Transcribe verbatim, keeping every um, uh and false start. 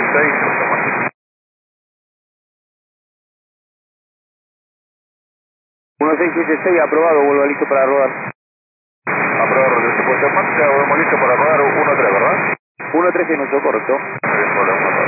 seis, uno más. uno seis siete seis, aprobado, vuelvo listo para rodar. Aprobado, desde puesta en marcha, volvemos listo para rodar uno tres, ¿verdad? uno trece nuestro, correcto. Muy bien, volvemos a rodar.